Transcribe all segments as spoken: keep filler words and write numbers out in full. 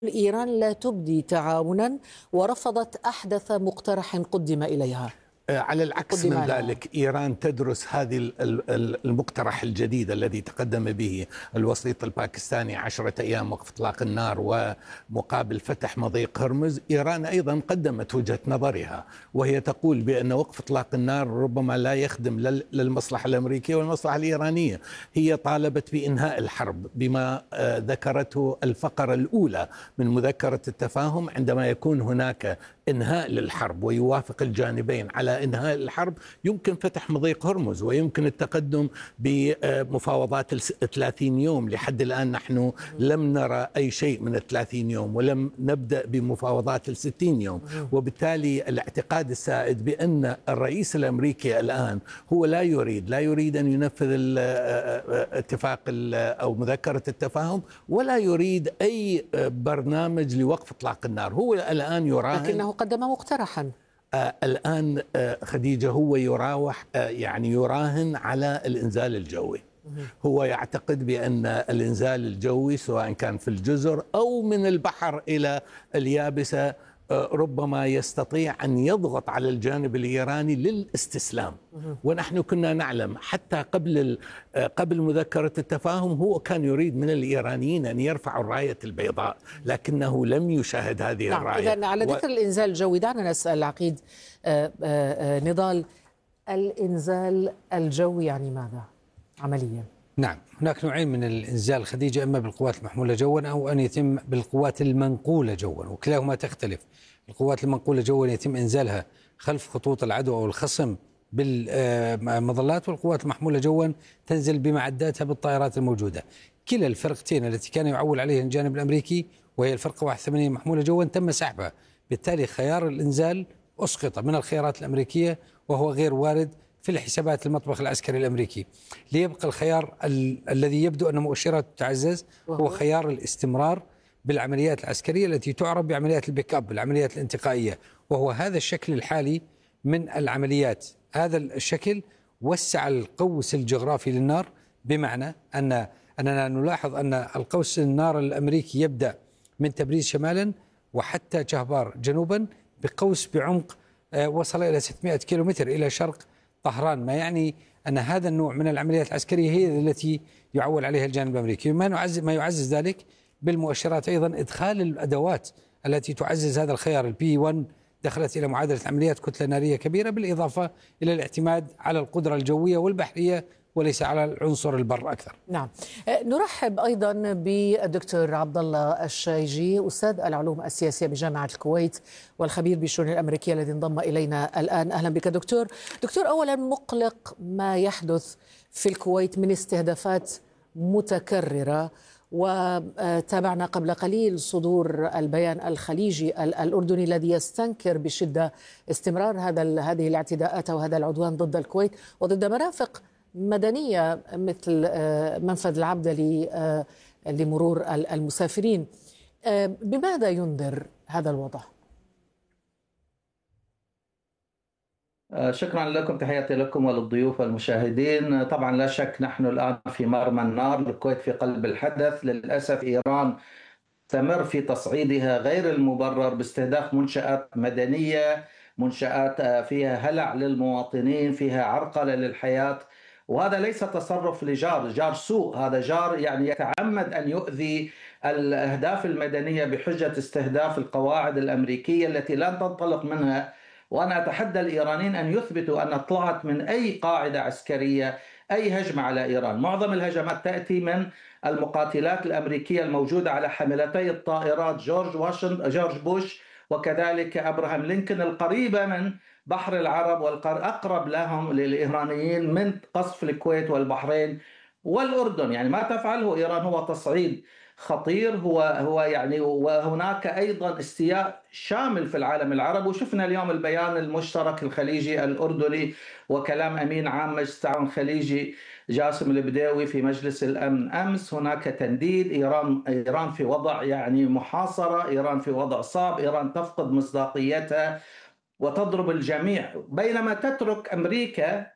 إيران لا تبدي تعاونا ورفضت أحدث مقترح قدم إليها. على العكس من ذلك، إيران تدرس هذه المقترح الجديد الذي تقدم به الوسيط الباكستاني، عشرة أيام وقف إطلاق النار ومقابل فتح مضيق هرمز. إيران أيضا قدمت وجهة نظرها، وهي تقول بأن وقف إطلاق النار ربما لا يخدم للمصلحة الأمريكية والمصلحة الإيرانية. هي طالبت بإنهاء الحرب بما ذكرته الفقرة الأولى من مذكرة التفاهم. عندما يكون هناك إنهاء للحرب ويوافق الجانبين على إنهاء الحرب، يمكن فتح مضيق هرمز ويمكن التقدم بمفاوضات الثلاثين يوم. لحد الآن نحن لم نرى أي شيء من الثلاثين يوم، ولم نبدأ بمفاوضات الستين يوم. وبالتالي الاعتقاد السائد بأن الرئيس الأمريكي الآن هو لا يريد لا يريد أن ينفذ اتفاق أو مذكرة التفاهم، ولا يريد أي برنامج لوقف إطلاق النار. هو الآن يراهن، لكنه قدم مقترحا. آه الآن آه خديجة هو يراوح آه يعني يراهن على الإنزال الجوي. هو يعتقد بأن الإنزال الجوي سواء كان في الجزر أو من البحر إلى اليابسة ربما يستطيع أن يضغط على الجانب الإيراني للاستسلام. ونحن كنا نعلم حتى قبل قبل مذكرة التفاهم هو كان يريد من الإيرانيين أن يرفعوا الراية البيضاء، لكنه لم يشاهد هذه نعم. الراية. إذن على ذكر و... الإنزال الجوي، دعنا نسأل عقيد آآ آآ نضال، الإنزال الجوي يعني ماذا عمليا؟ نعم، هناك نوعين من الإنزال خديجة، إما بالقوات المحمولة جوا أو أن يتم بالقوات المنقولة جوا، وكلاهما تختلف. القوات المنقولة جوا يتم إنزالها خلف خطوط العدو أو الخصم بالمظلات، والقوات المحمولة جوا تنزل بمعداتها بالطائرات الموجودة. كلا الفرقتين التي كان يعول عليها الجانب الأمريكي، وهي الفرقة واحد وثمانين محمولة جوا، تم سحبها. بالتالي خيار الإنزال أسقط من الخيارات الأمريكية، وهو غير وارد في الحسابات المطبخ العسكري الأمريكي. ليبقى الخيار ال الذي يبدو أن مؤشراته تعزز، هو خيار الاستمرار بالعمليات العسكرية التي تعرف بعمليات البيك اب، العمليات الانتقائية. وهو هذا الشكل الحالي من العمليات. هذا الشكل وسع القوس الجغرافي للنار، بمعنى أن أننا نلاحظ أن القوس النار الأمريكي يبدأ من تبريز شمالا وحتى جهبار جنوبا، بقوس بعمق وصل إلى ستمائة كيلومتر إلى شرق طهران. ما يعني أن هذا النوع من العمليات العسكرية هي التي يعول عليها الجانب الأمريكي. ما نعزز ما يعزز ذلك بالمؤشرات أيضا إدخال الأدوات التي تعزز هذا الخيار. البي واحد دخلت إلى معادلة عمليات كتلة نارية كبيرة، بالإضافة إلى الاعتماد على القدرة الجوية والبحرية وليس على العنصر البر أكثر. نعم، نرحب أيضا بالدكتور عبد الله الشايجي، أستاذ العلوم السياسية بجامعة الكويت والخبير بالشؤون الأمريكية الذي انضم إلينا الآن. أهلا بك دكتور. دكتور، أولا مقلق ما يحدث في الكويت من استهدافات متكررة، وتابعنا قبل قليل صدور البيان الخليجي الأردني الذي يستنكر بشدة استمرار هذا هذه الاعتداءات وهذا العدوان ضد الكويت وضد مرافق مدنية مثل منفذ العبدة لمرور المسافرين. بماذا ينذر هذا الوضع؟ شكرا لكم، تحياتي لكم وللضيوف والمشاهدين. طبعا لا شك نحن الآن في مرمى النار، الكويت في قلب الحدث. للأسف إيران تستمر في تصعيدها غير المبرر باستهداف منشآت مدنية، منشآت فيها هلع للمواطنين، فيها عرقلة للحياة. وهذا ليس تصرف لجار جار سوء، هذا جار يعني يتعمد أن يؤذي الأهداف المدنية بحجة استهداف القواعد الأمريكية التي لن تنطلق منها. وأنا أتحدى الإيرانيين أن يثبتوا أن طلعت من أي قاعدة عسكرية أي هجمة على إيران. معظم الهجمات تأتي من المقاتلات الأمريكية الموجودة على حاملتي الطائرات جورج واشنطن جورج بوش وكذلك أبراهام لينكولن، القريبة من بحر العرب والأقرب لهم للإيرانيين من قصف الكويت والبحرين والأردن. يعني ما تفعله إيران هو تصعيد خطير، هو هو يعني وهناك أيضا استياء شامل في العالم العربي. وشفنا اليوم البيان المشترك الخليجي الأردني وكلام أمين عام مجلس التعاون الخليجي جاسم البديوي في مجلس الأمن أمس. هناك تنديد، إيران إيران في وضع يعني محاصرة، إيران في وضع صعب، إيران تفقد مصداقيتها وتضرب الجميع، بينما تترك أمريكا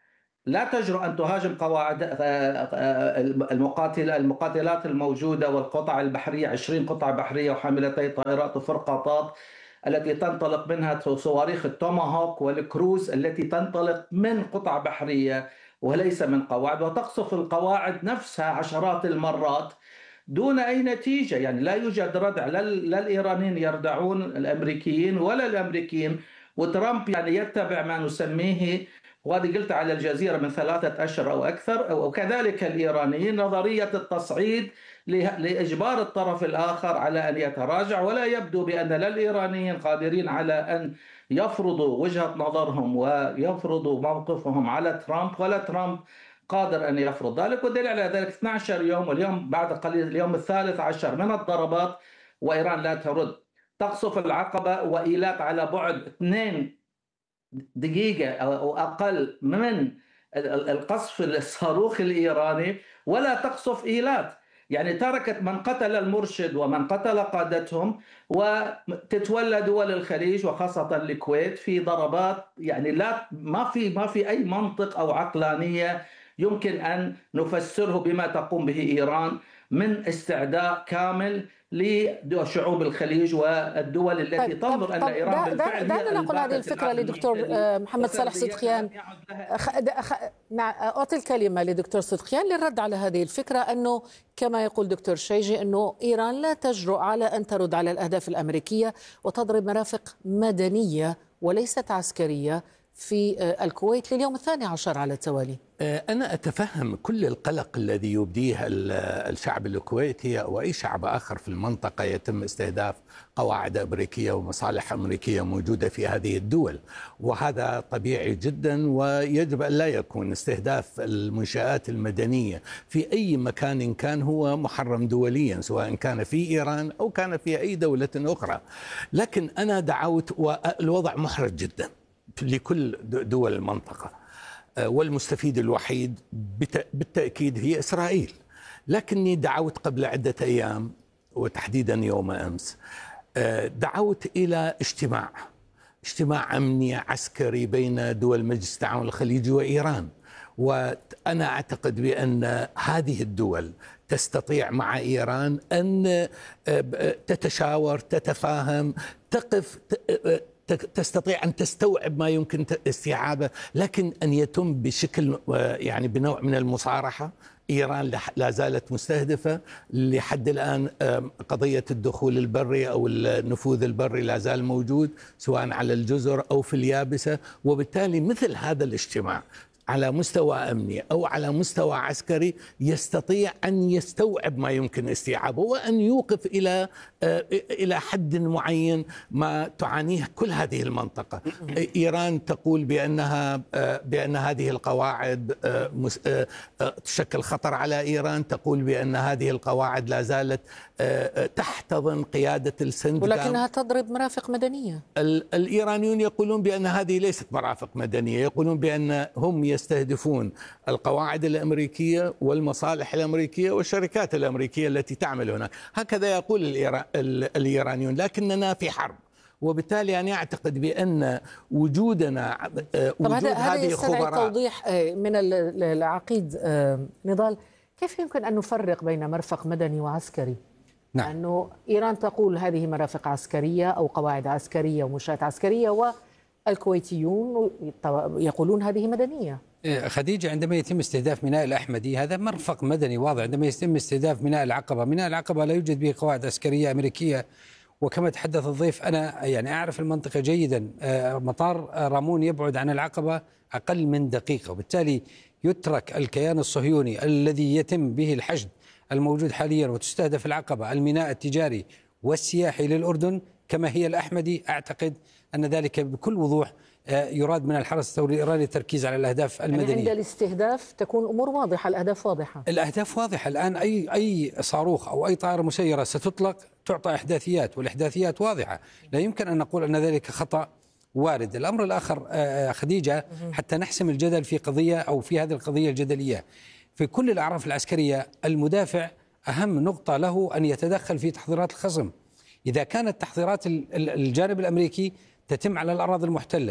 لا تجرؤ أن تهاجم قواعد المقاتل المقاتلات الموجودة والقطع البحرية، عشرين قطعة بحرية وحاملتي طائرات وفرقاطات التي تنطلق منها صواريخ التوماهوك والكروز التي تنطلق من قطع بحرية وليس من قواعد، وتقصف القواعد نفسها عشرات المرات دون أي نتيجة. يعني لا يوجد ردع، لا الإيرانيين يردعون الأمريكيين ولا الأمريكيين، وترامب يعني يتبع ما نسميه، وهذه قلت على الجزيرة من ثلاثة أشهر أو أكثر، وكذلك الإيرانيين، نظرية التصعيد لإجبار الطرف الآخر على أن يتراجع. ولا يبدو بأن لا الإيرانيين قادرين على أن يفرضوا وجهة نظرهم ويفرضوا موقفهم على ترامب، ولا ترامب قادر أن يفرض ذلك. ودليل على ذلك اثني عشر يوم، واليوم بعد قليل اليوم الثالث عشر من الضربات وإيران لا ترد. تقصف العقبة وإيلات على بعد اثنين دقيقة أو أقل من القصف الصاروخ الإيراني، ولا تقصف إيلات. يعني تركت من قتل المرشد ومن قتل قادتهم، وتتولى دول الخليج وخاصة الكويت في ضربات. يعني لا ما في ما في أي منطق أو عقلانية يمكن أن نفسره بما تقوم به إيران من استعداء كامل لشعوب الخليج والدول التي طيب تنظر طب أن إيران بالفعل. دعنا نقول هذه الفكرة لدكتور محمد صالح صدقيان. أعطي الكلمة لدكتور صدقيان للرد على هذه الفكرة، أنه كما يقول دكتور شيجي أنه إيران لا تجرؤ على أن ترد على الأهداف الأمريكية وتضرب مرافق مدنية وليست عسكرية في الكويت لليوم الثاني عشر على التوالي. أنا أتفهم كل القلق الذي يبديه الشعب الكويتي أو أي شعب آخر في المنطقة يتم استهداف قواعد أمريكية ومصالح أمريكية موجودة في هذه الدول، وهذا طبيعي جدا، ويجب أن لا يكون استهداف المنشآت المدنية في أي مكان كان هو محرم دوليا، سواء كان في إيران أو كان في أي دولة أخرى. لكن أنا دعوت، والوضع محرج جدا لكل دول المنطقة، والمستفيد الوحيد بالتأكيد هي إسرائيل. لكني دعوت قبل عدة أيام وتحديدا يوم أمس، دعوت إلى اجتماع اجتماع أمني عسكري بين دول مجلس التعاون الخليجي وإيران. وأنا أعتقد بأن هذه الدول تستطيع مع إيران أن تتشاور، تتفاهم، تقف، تستطيع أن تستوعب ما يمكن استيعابه، لكن أن يتم بشكل يعني بنوع من المصارحة. إيران لا زالت مستهدفة لحد الآن، قضية الدخول البري أو النفوذ البري لا زال موجود سواء على الجزر أو في اليابسة، وبالتالي مثل هذا الاجتماع على مستوى أمني أو على مستوى عسكري يستطيع أن يستوعب ما يمكن استيعابه، وأن يوقف إلى إلى حد معين ما تعانيه كل هذه المنطقة. إيران تقول بأنها بأن هذه القواعد تشكل خطر على إيران، تقول بأن هذه القواعد لا زالت تحتضن قيادة السند، ولكنها تضرب مرافق مدنية. الإيرانيون يقولون بأن هذه ليست مرافق مدنية، يقولون بأن هم يستهدفون القواعد الأمريكية والمصالح الأمريكية والشركات الأمريكية التي تعمل هناك. هكذا يقول الإيرانيون، لكننا في حرب، وبالتالي أنا أعتقد بأن وجودنا وجود هذه الخبراء. توضيح من العقيد نضال، كيف يمكن أن نفرق بين مرفق مدني وعسكري؟ نعم. لأنه إيران تقول هذه مرافق عسكرية أو قواعد عسكرية ومنشآت عسكرية، والكويتيون يقولون هذه مدنية. خديجة، عندما يتم استهداف ميناء الأحمدي هذا مرفق مدني واضح. عندما يتم استهداف ميناء العقبة، ميناء العقبة لا يوجد به قواعد عسكرية أمريكية، وكما تحدث الضيف أنا يعني أعرف المنطقة جيدا. مطار رامون يبعد عن العقبة أقل من دقيقة، وبالتالي يترك الكيان الصهيوني الذي يتم به الحشد الموجود حاليا وتستهدف العقبة، الميناء التجاري والسياحي للأردن كما هي الأحمدي. أعتقد أن ذلك بكل وضوح يراد من الحرس الثوري الإيراني التركيز على الأهداف المدنية. يعني عند الاستهداف تكون أمور واضحة، الأهداف واضحة. الأهداف واضحة الآن. أي أي صاروخ أو أي طائرة مسيرة ستطلق تعطى إحداثيات، والإحداثيات واضحة، لا يمكن أن نقول أن ذلك خطأ وارد. الأمر الآخر خديجة، حتى نحسم الجدل في قضية أو في هذه القضية الجدلية، في كل الأعراف العسكرية المدافع أهم نقطة له أن يتدخل في تحضيرات الخصم. إذا كانت تحضيرات الجانب الأمريكي تتم على الأراضي المحتلة،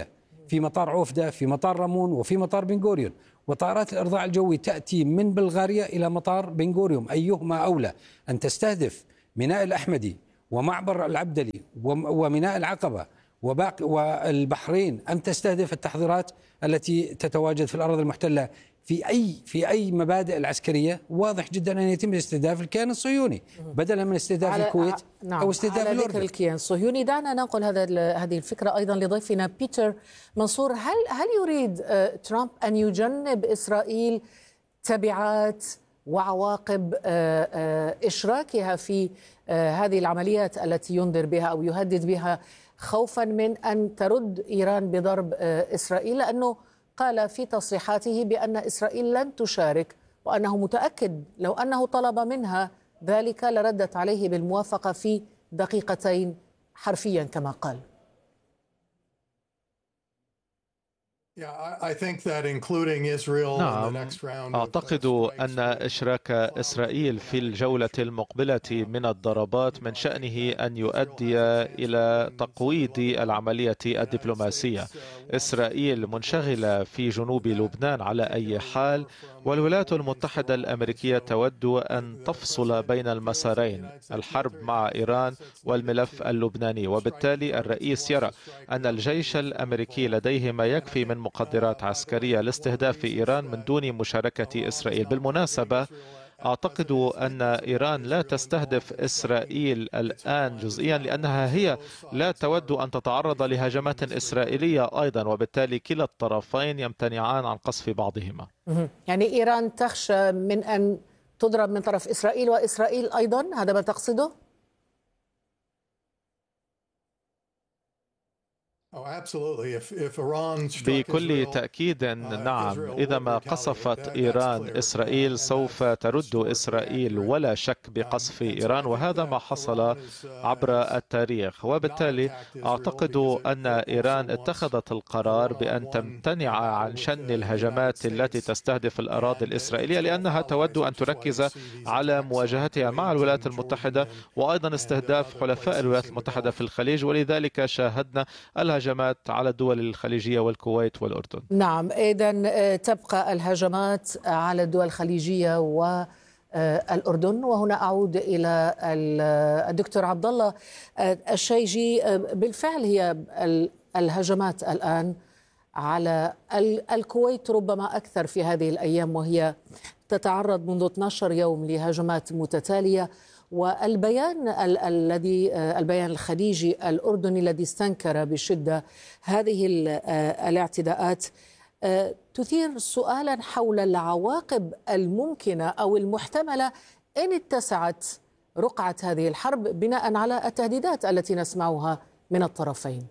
في مطار عوفدة، في مطار رامون، وفي مطار بن غوريون. وطائرات الإرضاع الجوي تأتي من بلغاريا إلى مطار بن غوريون. أيهما أولى أن تستهدف ميناء الأحمدي ومعبر العبدلي وميناء العقبة وباقي والبحرين، أم تستهدف التحضيرات التي تتواجد في الأراضي المحتلة؟ في أي في أي مبادئ العسكرية واضح جدا أن يتم استهداف الكيان الصهيوني بدلا من استهداف الكويت نعم أو استهداف على الأردن. ذكر الكيان الصهيوني، دعنا ننقل هذا هذه الفكرة أيضا لضيفنا بيتر منصور. هل هل يريد ترامب أن يجنب إسرائيل تبعات وعواقب إشراكها في هذه العمليات التي ينذر بها أو يهدد بها، خوفا من أن ترد إيران بضرب إسرائيل؟ لأنه قال في تصريحاته بأن إسرائيل لن تشارك، وأنه متأكد لو أنه طلب منها ذلك لردت عليه بالموافقة في دقيقتين حرفيا كما قال. نعم، أعتقد أن إشراك إسرائيل في الجولة المقبلة من الضربات من شأنه أن يؤدي إلى تقويض العملية الدبلوماسية. إسرائيل منشغلة في جنوب لبنان على أي حال، والولايات المتحدة الأمريكية تود أن تفصل بين المسارين، الحرب مع إيران والملف اللبناني، وبالتالي الرئيس يرى أن الجيش الأمريكي لديه ما يكفي من مقدرات عسكرية لاستهداف إيران من دون مشاركة إسرائيل. بالمناسبة، أعتقد أن إيران لا تستهدف إسرائيل الآن جزئيا لأنها هي لا تود أن تتعرض لهجمات إسرائيلية أيضا، وبالتالي كلا الطرفين يمتنعان عن قصف بعضهما. يعني إيران تخشى من أن تضرب من طرف إسرائيل وإسرائيل أيضا، هذا ما تقصده؟ بكل تأكيد نعم. إذا ما قصفت إيران إسرائيل سوف ترد إسرائيل ولا شك بقصف إيران، وهذا ما حصل عبر التاريخ. وبالتالي أعتقد أن إيران اتخذت القرار بأن تمتنع عن شن الهجمات التي تستهدف الأراضي الإسرائيلية، لأنها تود أن تركز على مواجهتها مع الولايات المتحدة وأيضا استهداف حلفاء الولايات المتحدة في الخليج، ولذلك شاهدنا الهجمات على الدول الخليجية والكويت والأردن. نعم، إذن تبقى الهجمات على الدول الخليجية والأردن. وهنا أعود إلى الدكتور عبد الله الشيجي. بالفعل هي الهجمات الآن على الكويت ربما أكثر في هذه الأيام، وهي تتعرض منذ اثني عشر يوم لهجمات متتالية. والبيان الذي البيان الخليجي الأردني الذي استنكر بشدة هذه الاعتداءات تثير سؤالا حول العواقب الممكنة أو المحتملة إن اتسعت رقعة هذه الحرب بناء على التهديدات التي نسمعها من الطرفين.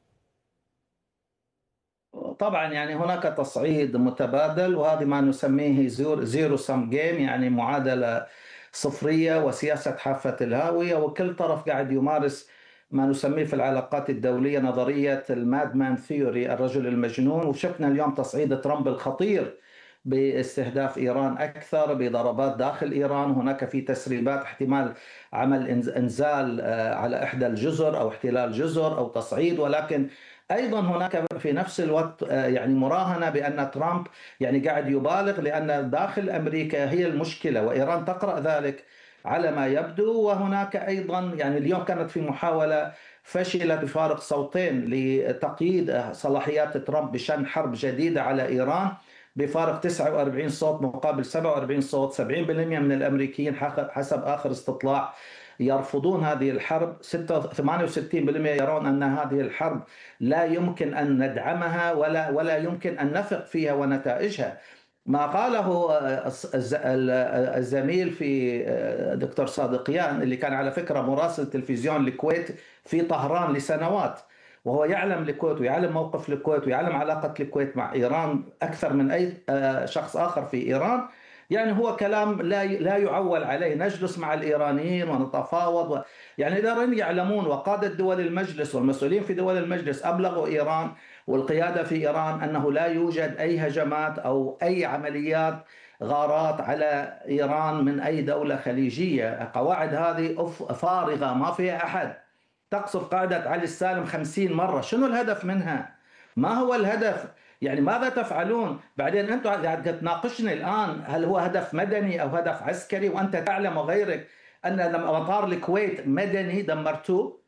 طبعا يعني هناك تصعيد متبادل، وهذا ما نسميه زيرو سم جيم، يعني معادلة صفرية وسياسة حافة الهاوية، وكل طرف قاعد يمارس ما نسميه في العلاقات الدولية نظرية الماد مان ثيوري، الرجل المجنون. وشفنا اليوم تصعيد ترامب الخطير باستهداف إيران أكثر بضربات داخل إيران. هناك في تسريبات احتمال عمل إنزال على إحدى الجزر أو احتلال جزر أو تصعيد، ولكن أيضا هناك في نفس الوقت يعني مراهنة بأن ترامب يعني قاعد يبالغ، لأن داخل أمريكا هي المشكلة وإيران تقرأ ذلك على ما يبدو. وهناك أيضا يعني اليوم كانت في محاولة فشلت بفارق صوتين لتقييد صلاحيات ترامب بشن حرب جديدة على إيران بفارق تسعة وأربعين صوت مقابل سبعة وأربعين صوت. سبعين بالمئة من الأمريكيين حسب آخر استطلاع يرفضون هذه الحرب، ثمانية وستين بالمئة يرون أن هذه الحرب لا يمكن أن ندعمها ولا ولا يمكن أن نثق فيها ونتائجها. ما قاله الزميل في دكتور صادقيان اللي كان على فكرة مراسل تلفزيون الكويت في طهران لسنوات، وهو يعلم الكويت ويعلم موقف الكويت ويعلم علاقة الكويت مع إيران أكثر من أي شخص آخر في إيران، يعني هو كلام لا لا يعول عليه. نجلس مع الإيرانيين ونتفاوض و... يعني الإيرانيين يعلمون، وقادة دول المجلس والمسؤولين في دول المجلس أبلغوا إيران والقيادة في إيران أنه لا يوجد أي هجمات أو أي عمليات غارات على إيران من أي دولة خليجية. قواعد هذه فارغة ما فيها أحد. تقصف قاعدة علي السالم خمسين مرة، شنو الهدف منها؟ ما هو الهدف؟ يعني ماذا تفعلون؟ بعدين أنتم قاعد تناقشني الآن هل هو هدف مدني أو هدف عسكري، وأنت تعلم وغيرك أن لما مطار الكويت مدني دمرتوه،